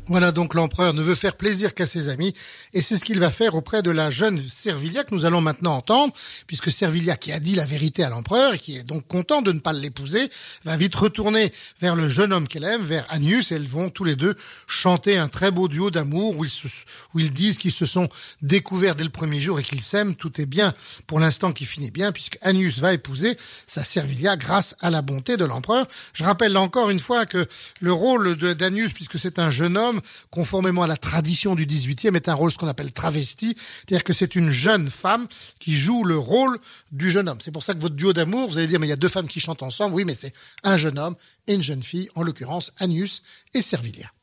Voilà donc l'empereur ne veut faire plaisir qu'à ses amis et c'est ce qu'il va faire auprès de la jeune Servilia que nous allons maintenant entendre, puisque Servilia, qui a dit la vérité à l'empereur et qui est donc content de ne pas l'épouser, va vite retourner vers le jeune homme qu'elle aime, vers Annius, et elles vont tous les deux chanter un très beau duo d'amour où ils disent qu'ils se sont découverts dès le premier jour et qu'ils s'aiment. Tout est bien pour l'instant qui finit bien, puisque Annius va épouser sa Servilia grâce à la bonté de l'empereur. Je rappelle là encore une fois que le rôle d'Annius, puisque c'est un jeune homme, conformément à la tradition du 18e, est un rôle ce qu'on appelle travesti, c'est-à-dire que c'est une jeune femme qui joue le rôle du jeune homme. C'est pour ça que votre duo d'amour, vous allez dire, mais il y a deux femmes qui chantent ensemble. Oui, mais c'est un jeune homme et une jeune fille, en l'occurrence Annius et Servilia.